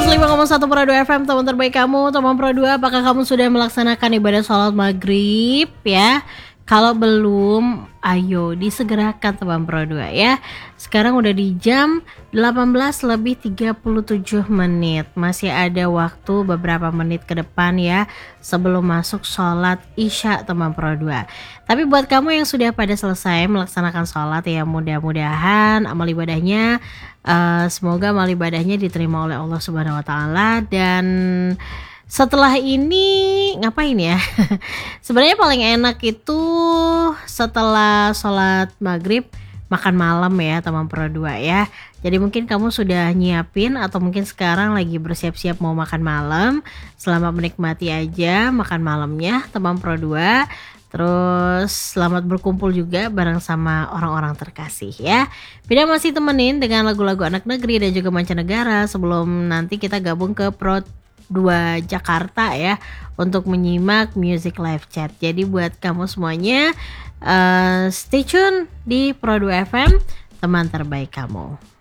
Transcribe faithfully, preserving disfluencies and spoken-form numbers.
seratus lima koma satu Pro dua F M, teman terbaik kamu, teman Pro dua. Apakah kamu sudah melaksanakan ibadah sholat maghrib ya? Kalau belum, ayo disegerakan teman Pro dua ya. Sekarang udah di jam delapan belas lebih tiga puluh tujuh menit. Masih ada waktu beberapa menit ke depan ya sebelum masuk sholat isya teman Pro dua. Tapi buat kamu yang sudah pada selesai melaksanakan sholat ya, mudah-mudahan amal ibadahnya uh, semoga amal ibadahnya diterima oleh Allah Subhanahu Wa Taala. Dan setelah ini ngapain ya? Sebenarnya paling enak itu setelah sholat maghrib makan malam ya teman Pro dua ya. Jadi mungkin kamu sudah nyiapin atau mungkin sekarang lagi bersiap-siap mau makan malam. Selamat menikmati aja makan malamnya teman Pro dua. Terus selamat berkumpul juga bareng sama orang-orang terkasih ya. Bida masih temenin dengan lagu-lagu anak negeri dan juga mancanegara sebelum nanti kita gabung ke Pro dua Jakarta ya untuk menyimak music live chat. Jadi buat kamu semuanya uh, stay tune di Pro dua F M, teman terbaik kamu.